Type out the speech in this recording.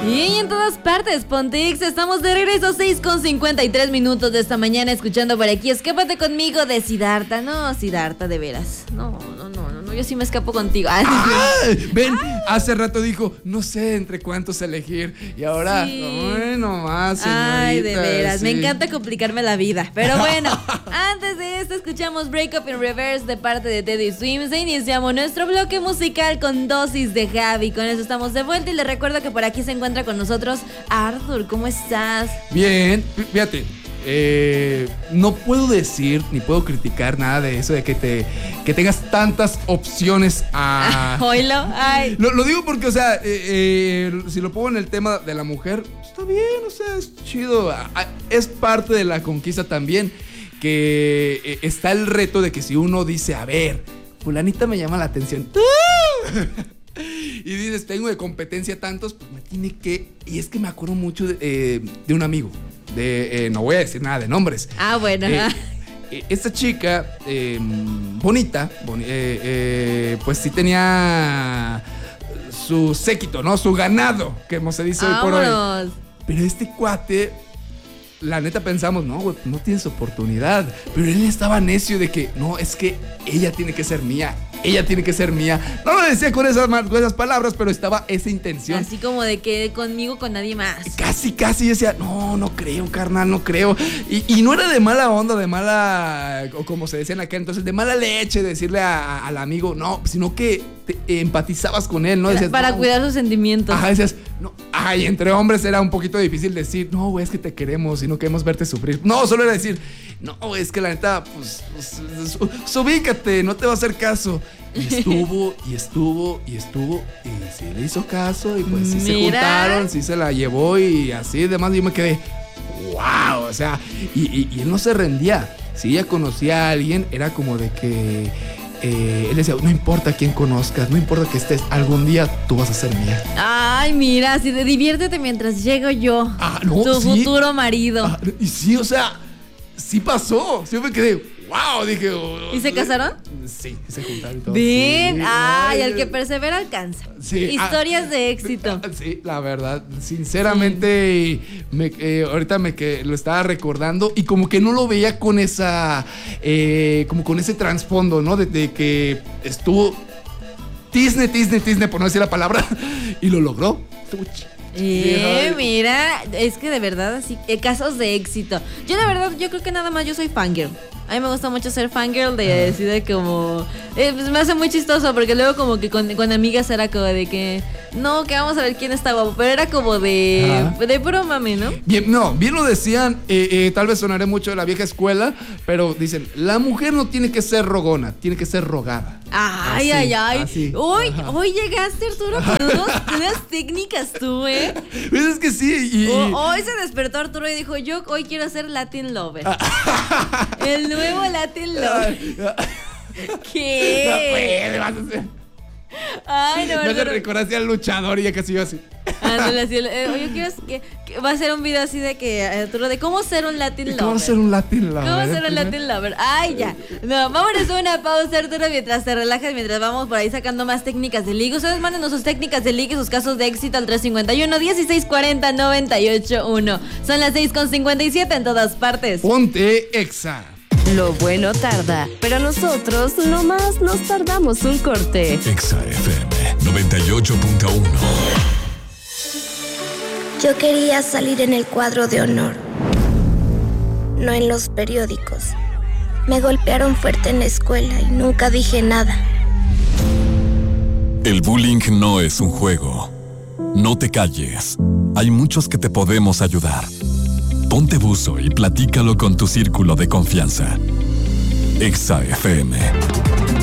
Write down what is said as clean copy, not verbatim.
Y en todas partes, Pontix, estamos de regreso 6:53 de esta mañana escuchando por aquí. Escápate conmigo de Siddhartha. No, Siddhartha, de veras. No, yo sí me escapo contigo. Ven, hace rato dijo, no sé entre cuántos elegir. Y ahora, bueno, más, señorita. Ay, de veras, sí. me encanta complicarme la vida. Pero bueno, antes de esto escuchamos Break Up in Reverse de parte de Teddy Swims. E iniciamos nuestro bloque musical con dosis de Javi. Con eso estamos de vuelta y les recuerdo que por aquí se encuentra con nosotros Arthur. ¿Cómo estás? Bien, fíjate. No puedo decir ni puedo criticar nada de eso de que tengas tantas opciones a... Oílo, ay. Lo digo porque, o sea, si lo pongo en el tema de la mujer, está bien, o sea, es chido. Es parte de la conquista también que está el reto de que si uno dice, a ver, fulanita me llama la atención y dices, tengo de competencia tantos, pues me tiene que... Y es que me acuerdo mucho de un amigo. No voy a decir nada de nombres. Ah, bueno. Esta chica, bonita, pues sí tenía su séquito, ¿no? Su ganado, como se dice hoy por hoy. Pero este cuate, la neta pensamos, no, güey, no tienes oportunidad. Pero él estaba necio de que, no, es que ella tiene que ser mía. Ella tiene que ser mía. No lo decía con esas palabras, pero estaba esa intención. Así como de que conmigo, con nadie más. Casi, yo decía, no creo, carnal, no creo. Y no era de mala onda, de mala, o como se decía en aquel entonces, de mala leche decirle al amigo, no, sino que te empatizabas con él, ¿no? Decías, para cuidar sus sentimientos. Ajá, decías, no, ay, entre hombres era un poquito difícil decir, no, güey, es que te queremos y no queremos verte sufrir. No, solo era decir, no, es que la neta, pues ubícate, no te va a hacer caso. Y estuvo, y sí le hizo caso, y pues sí se juntaron, sí se la llevó y así, demás, yo me quedé, wow, o sea, y él no se rendía. Si ella conocía a alguien, era como de que él decía, no importa quién conozcas, no importa que estés, algún día tú vas a ser mía. Ay, mira, así de diviértete mientras llego yo, tu futuro marido. Y sí, o sea, sí pasó, sí me quedé, wow, dije. ¿Y se casaron? Sí, se juntaron y todo. Bien, sí. Ay, el que persevera alcanza. Sí, historias de éxito. Sí, la verdad, sinceramente, ahorita lo estaba recordando y como que no lo veía con esa, como con ese trasfondo, ¿no? De que estuvo Disney, por no decir la palabra, y lo logró. Mira, es que de verdad así, casos de éxito. Yo la verdad, yo creo que nada más yo soy fangirl. A mí me gusta mucho ser fangirl de decir de como pues me hace muy chistoso porque luego como que con amigas era como de que no, que vamos a ver quién está guapo, pero era como de puro mame, ¿no? Bien lo decían, tal vez sonaré mucho de la vieja escuela, pero dicen, la mujer no tiene que ser rogona, tiene que ser rogada. Ay. Así. Hoy llegaste, Arturo, con unas técnicas tú, Pues es que sí. Hoy se despertó Arturo y dijo, yo hoy quiero ser Latin Lover. El nuevo Latin Lover. ¿Qué? No puede, vas a ser. Ay, no, me recordaste al luchador y ya casi iba así. Ándale, así, yo quiero que va a ser un video así de que Arturo, de cómo ser un Latin Lover. ¿Cómo ser un Latin Lover? ¿Cómo ser un Latin Lover? Ay, ya. No, vámonos a una pausa, Arturo, mientras te relajas, mientras vamos por ahí sacando más técnicas de ligue. Ustedes mándenos sus técnicas de ligue, sus casos de éxito al 351-1640-981. Son las 6:57 en todas partes. Ponte Exa. Lo bueno tarda, pero nosotros nomás nos tardamos un corte. Exa FM 98.1. Yo quería salir en el cuadro de honor, no en los periódicos. Me golpearon fuerte en la escuela y nunca dije nada. El bullying no es un juego. No te calles. Hay muchos que te podemos ayudar. Ponte buzo y platícalo con tu círculo de confianza. Exa FM.